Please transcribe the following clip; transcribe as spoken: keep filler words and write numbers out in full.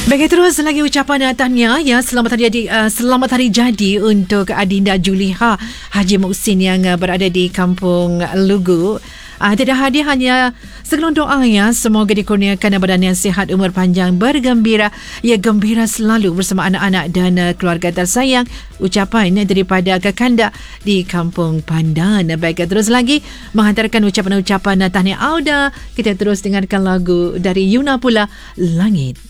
Baik, terus lagi ucapan tahniah ya, selamat hari jadi uh, selamat hari jadi untuk Adinda Juliha Haji Muhsin yang uh, berada di Kampung Lugu. Uh, tidak hadir hanya segelon doa ya, semoga dikurniakan badan yang sihat, umur panjang, bergembira, ya gembira selalu bersama anak-anak dan uh, keluarga tersayang. Ucapan daripada Kakanda di Kampung Pandan. Baik, terus lagi menghantarkan ucapan-ucapan tahniah Auda. Kita terus dengarkan lagu dari Yuna pula, Langit.